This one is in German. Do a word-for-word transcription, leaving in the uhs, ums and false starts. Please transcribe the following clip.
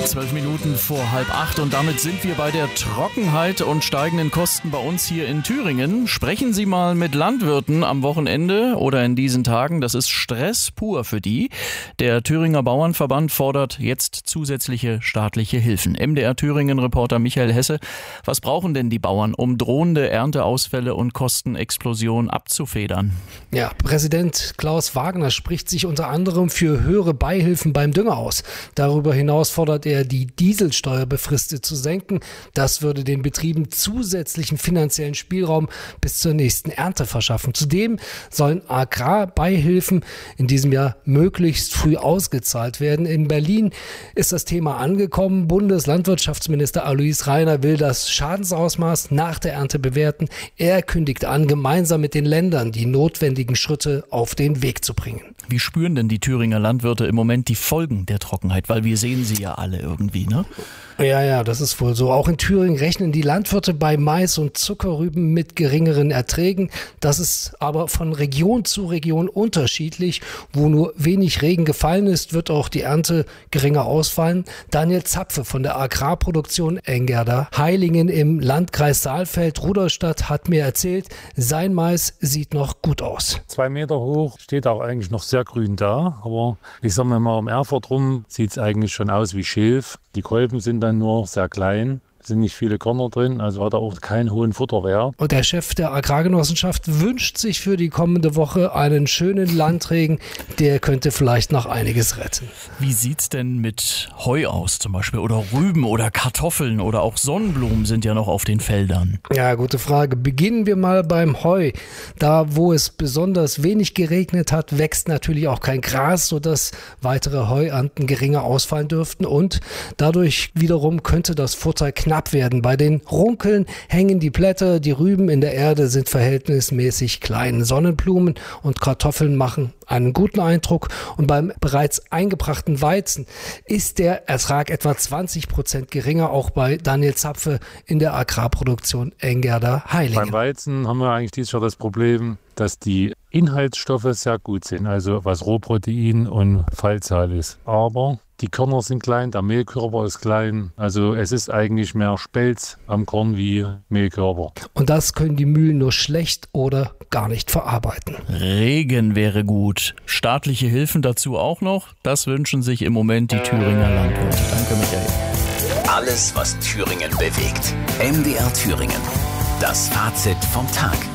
Zwölf Minuten vor halb acht und damit sind wir bei der Trockenheit und steigenden Kosten bei uns hier in Thüringen. Sprechen Sie mal mit Landwirten am Wochenende oder in diesen Tagen. Das ist Stress pur für die. Der Thüringer Bauernverband fordert jetzt zusätzliche staatliche Hilfen. M D R Thüringen-Reporter Michael Hesse. Was brauchen denn die Bauern, um drohende Ernteausfälle und Kostenexplosion abzufedern? Ja, Präsident Klaus Wagner spricht sich unter anderem für höhere Beihilfen beim Dünger aus. Darüber hinaus fordert er, die Dieselsteuer befristet zu senken. Das würde den Betrieben zusätzlichen finanziellen Spielraum bis zur nächsten Ernte verschaffen. Zudem sollen Agrarbeihilfen in diesem Jahr möglichst früh ausgezahlt werden. In Berlin ist das Thema angekommen. Bundeslandwirtschaftsminister Alois Rainer will das Schadensausmaß nach der Ernte bewerten. Er kündigt an, gemeinsam mit den Ländern die notwendigen Schritte auf den Weg zu bringen. Wie spüren denn die Thüringer Landwirte im Moment die Folgen der Trockenheit? Weil wir sehen sie ja alle irgendwie, ne? Ja, ja, das ist wohl so. Auch in Thüringen rechnen die Landwirte bei Mais und Zuckerrüben mit geringeren Erträgen. Das ist aber von Region zu Region unterschiedlich. Wo nur wenig Regen gefallen ist, wird auch die Ernte geringer ausfallen. Daniel Zapfe von der Agrarproduktion Engerda-Heilingen im Landkreis Saalfeld-Rudolstadt hat mir erzählt, sein Mais sieht noch gut aus. Zwei Meter hoch, steht auch eigentlich noch sehr grün da. Aber ich sag mal, um Erfurt rum sieht es eigentlich schon aus wie Schilf. Die Kolben sind dann nur sehr klein, sind nicht viele Körner drin, also hat er auch keinen hohen Futterwert. Und der Chef der Agrargenossenschaft wünscht sich für die kommende Woche einen schönen Landregen, der könnte vielleicht noch einiges retten. Wie sieht's denn mit Heu aus zum Beispiel oder Rüben oder Kartoffeln oder auch Sonnenblumen sind ja noch auf den Feldern? Ja, gute Frage. Beginnen wir mal beim Heu. Da, wo es besonders wenig geregnet hat, wächst natürlich auch kein Gras, sodass weitere Heuernten geringer ausfallen dürften und dadurch wiederum könnte das Futter knapp werden. Bei den Runkeln hängen die Blätter, die Rüben in der Erde sind verhältnismäßig klein. Sonnenblumen und Kartoffeln machen einen guten Eindruck und beim bereits eingebrachten Weizen ist der Ertrag etwa zwanzig Prozent geringer, auch bei Daniel Zapfe in der Agrarproduktion Engerda-Heilingen. Beim Weizen haben wir eigentlich dieses Jahr das Problem, dass die Inhaltsstoffe sehr gut sind, also was Rohprotein und Fallzahl ist. Aber die Körner sind klein, der Mehlkörper ist klein, also es ist eigentlich mehr Spelz am Korn wie Mehlkörper. Und das können die Mühlen nur schlecht oder gar nicht verarbeiten. Regen wäre gut. Staatliche Hilfen dazu auch noch? Das wünschen sich im Moment die Thüringer Landwirte. Danke, Michael. Alles, was Thüringen bewegt. M D R Thüringen. Das Fazit vom Tag.